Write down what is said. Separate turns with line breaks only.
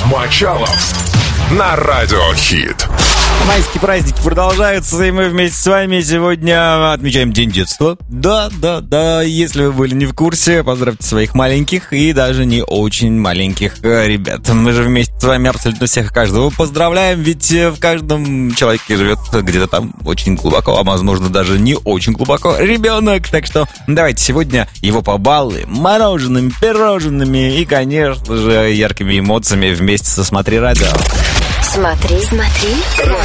Мочалов на Радио Хит.
Майские праздники продолжаются, и мы вместе с вами сегодня отмечаем День детства. Да, если вы были не в курсе, поздравьте своих маленьких и даже не очень маленьких ребят. Мы же вместе с вами абсолютно всех и каждого поздравляем, ведь в каждом человеке живет где-то там очень глубоко, а возможно даже не очень глубоко ребенок. Так что давайте сегодня его побалуем мороженым, пирожными и, конечно же, яркими эмоциями вместе со «Смотри радио».
Смотри.